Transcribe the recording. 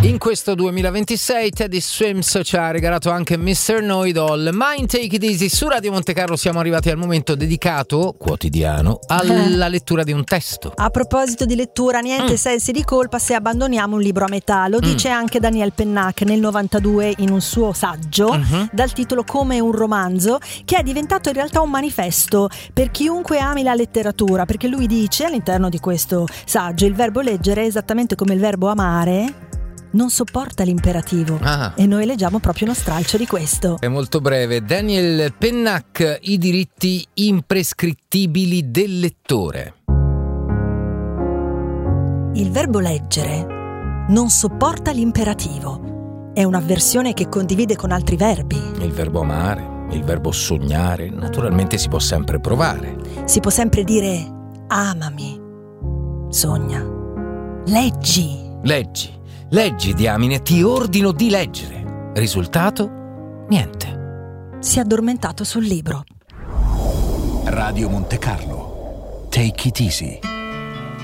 In questo 2026 Teddy Swims ci ha regalato anche Mr. Know-It-All. Ma in Take It Easy su Radio Monte Carlo siamo arrivati al momento dedicato, quotidiano, alla lettura di un testo. A proposito di lettura, niente sensi di colpa se abbandoniamo un libro a metà. Lo dice anche Daniel Pennac nel 92 in un suo saggio dal titolo Come un romanzo, che è diventato in realtà un manifesto per chiunque ami la letteratura, perché lui dice all'interno di questo saggio: il verbo leggere, esattamente come il verbo amare, non sopporta l'imperativo. E noi leggiamo proprio uno stralcio di questo. È molto breve. Daniel Pennac, i diritti imprescrittibili del lettore. Il verbo leggere non sopporta l'imperativo. È un'avversione che condivide con altri verbi. Il verbo amare, il verbo sognare, naturalmente si può sempre provare. Si può sempre dire amami, sogna, leggi. Leggi, diamine, ti ordino di leggere. Risultato? Niente. Si è addormentato sul libro. Radio Monte Carlo. Take it easy.